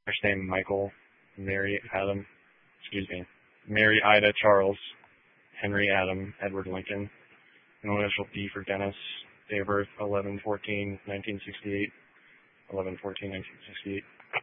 First name Michael, Mary Ida Charles, Henry Adam, Edward Lincoln. Initial D for Dennis. Date of birth 11/14/1968. 11/14/1968.